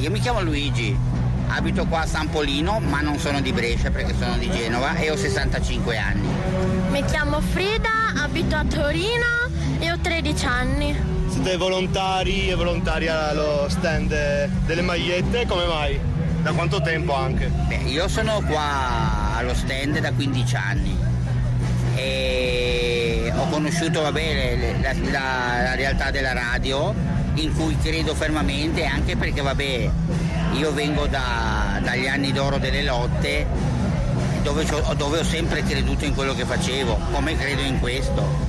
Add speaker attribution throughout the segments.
Speaker 1: Io mi chiamo Luigi, abito qua a San Polino, ma non sono di Brescia perché sono di Genova e ho 65 anni.
Speaker 2: Mi chiamo Frida, abito a Torino e ho 13 anni.
Speaker 3: Siete volontari e volontaria allo stand delle magliette, come mai? Da quanto tempo anche?
Speaker 1: Beh, io sono qua allo stand da 15 anni e ho conosciuto la realtà della radio, in cui credo fermamente, anche perché io vengo dagli anni d'oro delle lotte, dove ho sempre creduto in quello che facevo, come credo in questo.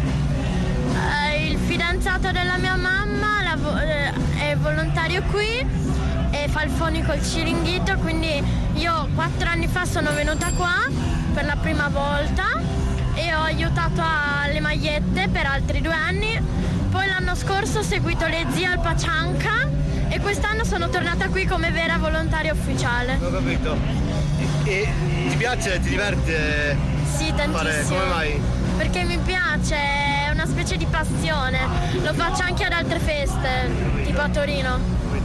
Speaker 2: Il fidanzato della mia mamma è volontario qui e fa il fonico il Ciringhito, quindi io 4 anni fa sono venuta qua per la prima volta e ho aiutato alle magliette per altri 2 anni, poi l'anno scorso ho seguito le zie al Pacianca e quest'anno sono tornata qui come vera volontaria ufficiale.
Speaker 3: Ho capito. E ti piace, ti diverte?
Speaker 2: Sì, tantissimo.
Speaker 3: Come mai?
Speaker 2: Perché mi piace, è una specie di passione. Lo faccio anche ad altre feste, tipo a Torino.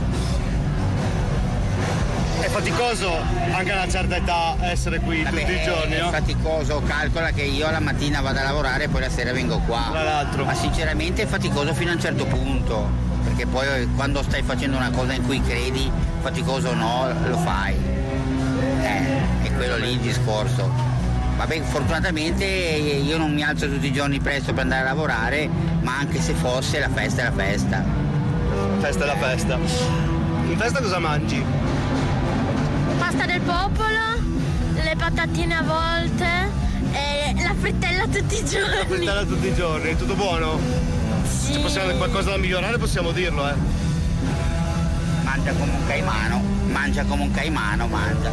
Speaker 3: È faticoso anche a una certa età essere qui tutti i giorni, no?
Speaker 1: È faticoso, calcola che io la mattina vado a lavorare e poi la sera vengo qua.
Speaker 3: Tra l'altro.
Speaker 1: Ma sinceramente è faticoso fino a un certo punto, perché poi quando stai facendo una cosa in cui credi, faticoso o no, lo fai. È quello lì il discorso. Vabbè, fortunatamente io non mi alzo tutti i giorni presto per andare a lavorare, ma anche se fosse, la festa è la festa.
Speaker 3: Festa è la festa. In festa cosa mangi?
Speaker 2: Pasta del popolo, le patatine a volte e la frittella tutti i giorni.
Speaker 3: La frittella tutti i giorni, tutto buono?
Speaker 2: Sì.
Speaker 3: Se possiamo qualcosa da migliorare possiamo dirlo,
Speaker 1: Mangia come un caimano, mangia.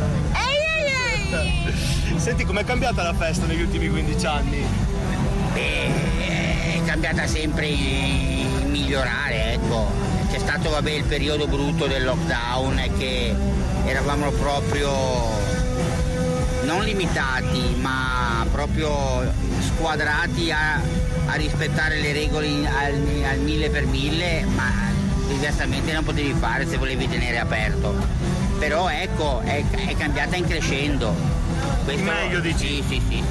Speaker 3: Senti, com'è cambiata la festa negli ultimi 15 anni?
Speaker 1: Beh, è cambiata sempre in migliorare, ecco. C'è stato il periodo brutto del lockdown e che eravamo proprio non limitati, ma proprio squadrati a rispettare le regole al 1000 per 1000, ma diversamente non potevi fare se volevi tenere aperto. Però ecco, è cambiata in crescendo. Questo,
Speaker 3: meglio dici?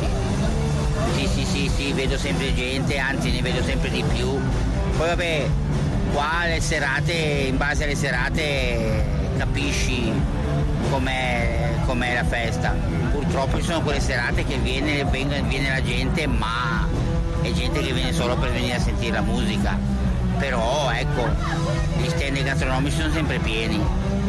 Speaker 1: Sì, vedo sempre gente, anzi ne vedo sempre di più. Poi qua le serate, in base alle serate capisci com'è la festa. Purtroppo ci sono quelle serate che viene la gente, ma è gente che viene solo per venire a sentire la musica. Però ecco, gli stand gastronomici sono sempre pieni.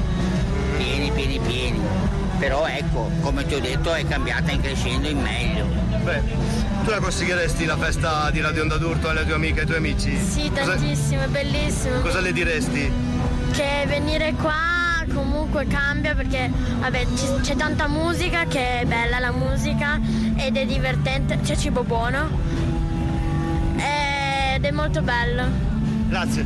Speaker 1: Però ecco, come ti ho detto, è cambiata in crescendo in meglio.
Speaker 3: Beh, tu la consiglieresti la festa di Radio Onda d'Urto alle tue amiche e ai tuoi amici?
Speaker 2: Sì, tantissimo, è bellissimo.
Speaker 3: Cosa le diresti?
Speaker 2: Che venire qua comunque cambia perché c'è tanta musica, che è bella la musica ed è divertente, c'è cibo buono ed è molto bello.
Speaker 3: Grazie.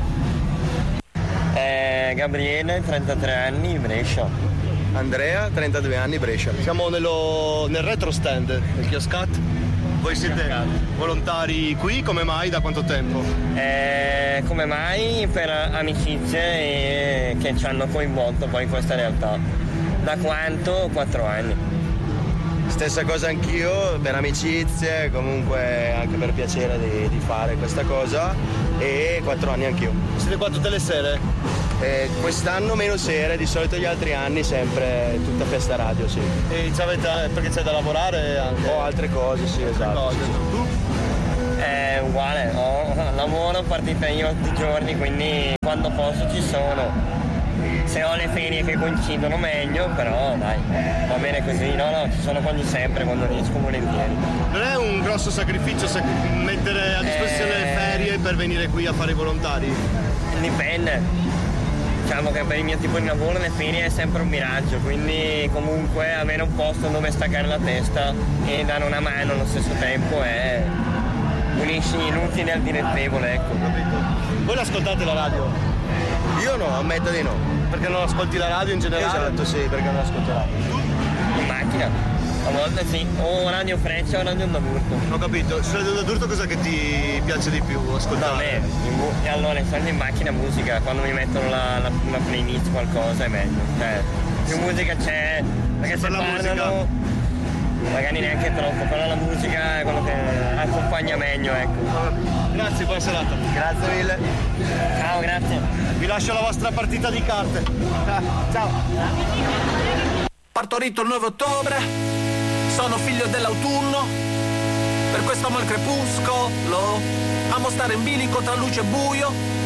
Speaker 4: Gabriele, 33 anni, Brescia.
Speaker 3: Andrea, 32 anni, Brescia. Siamo nel retro stand del Chioscat. Voi siete volontari qui, come mai? Da quanto tempo?
Speaker 4: Come mai? Per amicizie che ci hanno coinvolto poi in questa realtà. Da quanto? 4 anni.
Speaker 3: Stessa cosa anch'io, per amicizie, comunque anche per piacere di fare questa cosa, e 4 anni anch'io. Siete qua tutte le sere? Quest'anno meno sere, di solito gli altri anni sempre tutta festa radio, sì. E perché c'è da lavorare anche? O altre cose, sì, esatto. Tu?
Speaker 4: È uguale, lavoro, partita io tutti i giorni, quindi quando posso ci sono. Se ho le ferie che coincidono meglio, però dai, va bene così, no, ci sono quasi sempre quando riesco, volentieri.
Speaker 3: Non è un grosso sacrificio mettere a disposizione le ferie per venire qui a fare i volontari?
Speaker 4: Dipende. Diciamo che per il mio tipo di lavoro le ferie è sempre un miraggio, quindi comunque avere un posto dove staccare la testa e dare una mano allo stesso tempo unisci l'utile al dilettevole, ecco.
Speaker 3: Voi l'ascoltate la radio? Io no, ammetto di no. Perché non ascolti la radio in generale? Esatto, sì, perché non ascolto la radio.
Speaker 4: In macchina? A volte sì, o Radio Freccia o Radio Onda d'Urto.
Speaker 3: Ho capito. Su Radio d'Urto cosa che ti piace di più ascoltare?
Speaker 4: E allora, essendo in macchina musica, quando mi mettono la playlist qualcosa è meglio. Cioè, più musica c'è, perché se parlano magari neanche troppo, però la musica è quello che accompagna meglio, ecco.
Speaker 3: Grazie, buona serata. Grazie mille.
Speaker 4: Ciao, grazie.
Speaker 3: Vi lascio la vostra partita di carte. Ciao.
Speaker 5: Partorito il 9 ottobre, sono figlio dell'autunno, per questo amo il crepuscolo, amo stare in bilico tra luce e buio,